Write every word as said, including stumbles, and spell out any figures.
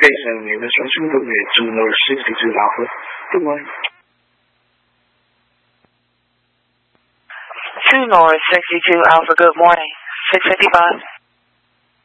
Jason, you must resume the way to North sixty-two Alpha. Good morning. two North sixty-two Alpha, good morning. six fifty-five.